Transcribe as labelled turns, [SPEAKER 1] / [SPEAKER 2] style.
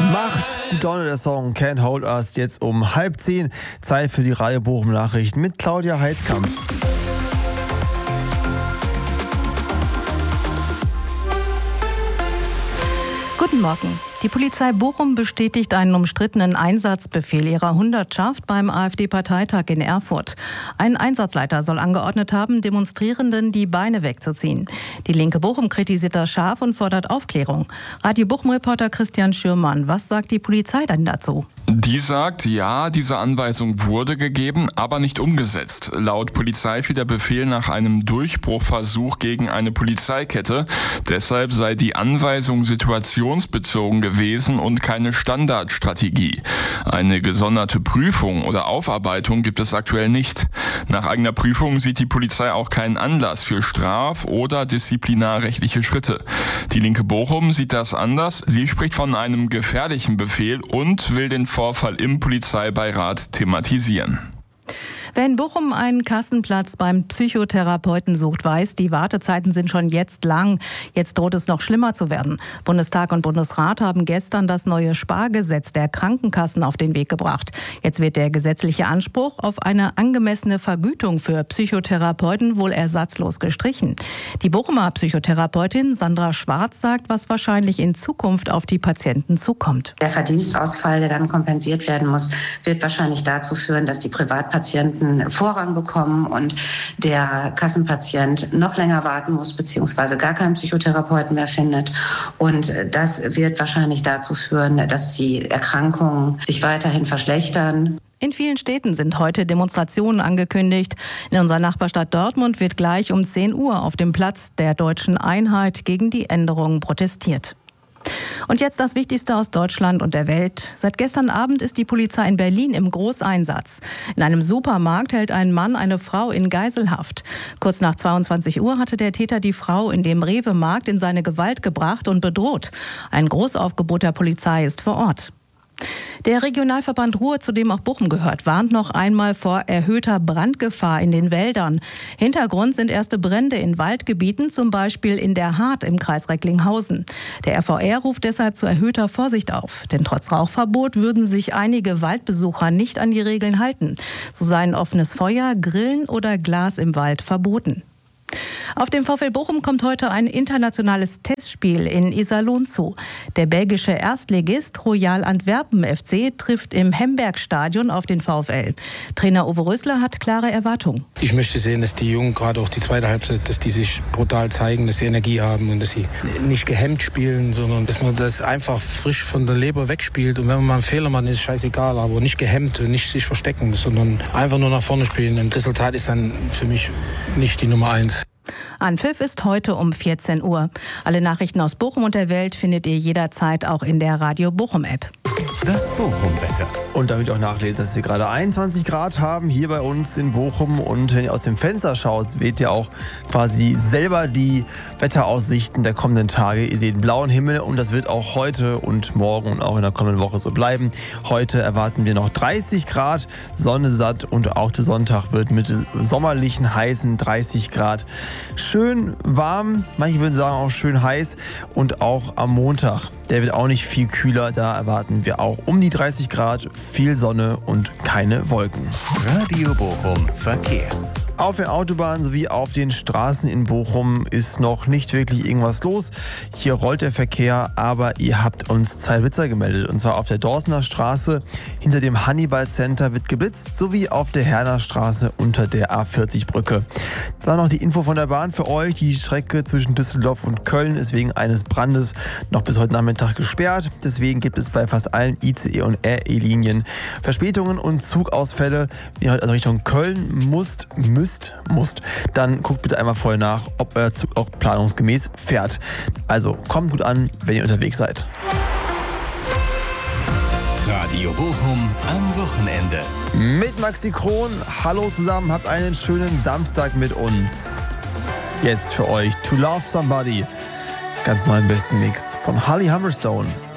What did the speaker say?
[SPEAKER 1] Macht gut Laune der Song Can't Hold Us, jetzt um 9:30. Zeit für die Radio Bochum Nachrichten mit Claudia Heidkamp.
[SPEAKER 2] Guten Morgen. Die Polizei Bochum bestätigt einen umstrittenen Einsatzbefehl ihrer Hundertschaft beim AfD-Parteitag in Erfurt. Ein Einsatzleiter soll angeordnet haben, Demonstrierenden die Beine wegzuziehen. Die Linke Bochum kritisiert das scharf und fordert Aufklärung. Radio Bochum-Reporter Christian Schürmann, was sagt die Polizei denn dazu?
[SPEAKER 3] Die sagt, ja, diese Anweisung wurde gegeben, aber nicht umgesetzt. Laut Polizei fiel der Befehl nach einem Durchbruchversuch gegen eine Polizeikette. Deshalb sei die Anweisung situationsbezogen gewesen und keine Standardstrategie. Eine gesonderte Prüfung oder Aufarbeitung gibt es aktuell nicht. Nach eigener Prüfung sieht die Polizei auch keinen Anlass für straf- oder disziplinarrechtliche Schritte. Die Linke Bochum sieht das anders. Sie spricht von einem gefährlichen Befehl und will den Vorfall im Polizeibeirat thematisieren.
[SPEAKER 2] Wer in Bochum einen Kassenplatz beim Psychotherapeuten sucht, weiß, die Wartezeiten sind schon jetzt lang. Jetzt droht es noch schlimmer zu werden. Bundestag und Bundesrat haben gestern das neue Spargesetz der Krankenkassen auf den Weg gebracht. Jetzt wird der gesetzliche Anspruch auf eine angemessene Vergütung für Psychotherapeuten wohl ersatzlos gestrichen. Die Bochumer Psychotherapeutin Sandra Schwarz sagt, was wahrscheinlich in Zukunft auf die Patienten zukommt.
[SPEAKER 4] Der Verdienstausfall, der dann kompensiert werden muss, wird wahrscheinlich dazu führen, dass die Privatpatienten Vorrang bekommen und der Kassenpatient noch länger warten muss, beziehungsweise gar keinen Psychotherapeuten mehr findet. Und das wird wahrscheinlich dazu führen, dass die Erkrankungen sich weiterhin verschlechtern.
[SPEAKER 2] In vielen Städten sind heute Demonstrationen angekündigt. In unserer Nachbarstadt Dortmund wird gleich um 10 Uhr auf dem Platz der Deutschen Einheit gegen die Änderungen protestiert. Und jetzt das Wichtigste aus Deutschland und der Welt. Seit gestern Abend ist die Polizei in Berlin im Großeinsatz. In einem Supermarkt hält ein Mann eine Frau in Geiselhaft. Kurz nach 22 Uhr hatte der Täter die Frau in dem Rewe-Markt in seine Gewalt gebracht und bedroht. Ein Großaufgebot der Polizei ist vor Ort. Der Regionalverband Ruhr, zu dem auch Bochum gehört, warnt noch einmal vor erhöhter Brandgefahr in den Wäldern. Hintergrund sind erste Brände in Waldgebieten, zum Beispiel in der Hart im Kreis Recklinghausen. Der RVR ruft deshalb zu erhöhter Vorsicht auf. Denn trotz Rauchverbot würden sich einige Waldbesucher nicht an die Regeln halten. So seien offenes Feuer, Grillen oder Glas im Wald verboten. Auf dem VfL Bochum kommt heute ein internationales Testspiel in Iserlohn zu. Der belgische Erstligist Royal Antwerpen FC trifft im Hemberg-Stadion auf den VfL. Trainer Uwe Rösler hat klare Erwartungen.
[SPEAKER 5] Ich möchte sehen, dass die Jungen, gerade auch die zweite Halbzeit, dass die sich brutal zeigen, dass sie Energie haben und dass sie nicht gehemmt spielen, sondern dass man das einfach frisch von der Leber wegspielt. Und wenn man mal einen Fehler macht, ist es scheißegal, aber nicht gehemmt und nicht sich verstecken, sondern einfach nur nach vorne spielen. Und das Resultat ist dann für mich nicht die Nummer 1.
[SPEAKER 2] Anpfiff ist heute um 14 Uhr. Alle Nachrichten aus Bochum und der Welt findet ihr jederzeit auch in der Radio Bochum App.
[SPEAKER 1] Das Bochum-Wetter. Und damit auch nachlesen, dass wir gerade 21 Grad haben hier bei uns in Bochum. Und wenn ihr aus dem Fenster schaut, seht ihr auch quasi selber die Wetteraussichten der kommenden Tage. Ihr seht blauen Himmel und das wird auch heute und morgen und auch in der kommenden Woche so bleiben. Heute erwarten wir noch 30 Grad, Sonne satt und auch der Sonntag wird mit sommerlichen, heißen 30 Grad schön warm. Manche würden sagen auch schön heiß und auch am Montag. Der wird auch nicht viel kühler, da erwarten wir auch um die 30 Grad, viel Sonne und keine Wolken.
[SPEAKER 6] Radio Bochum Verkehr.
[SPEAKER 1] Auf der Autobahn sowie auf den Straßen in Bochum ist noch nicht wirklich irgendwas los. Hier rollt der Verkehr, aber ihr habt uns zwei Blitzer gemeldet. Und zwar auf der Dorsener Straße hinter dem Hannibal Center wird geblitzt, sowie auf der Herner Straße unter der A40-Brücke. Dann noch die Info von der Bahn für euch. Die Strecke zwischen Düsseldorf und Köln ist wegen eines Brandes noch bis heute Nachmittag gesperrt. Deswegen gibt es bei fast allen ICE- und RE-Linien Verspätungen und Zugausfälle. Wenn ihr heute also Richtung Köln müsst, dann guckt bitte einmal vorher nach, ob euer Zug auch planungsgemäß fährt. Also kommt gut an, wenn ihr unterwegs seid.
[SPEAKER 6] Radio Bochum am Wochenende.
[SPEAKER 1] Mit Maxi Kron. Hallo zusammen, habt einen schönen Samstag mit uns. Jetzt für euch To Love Somebody. Ganz neuen besten Mix von Holly Humberstone.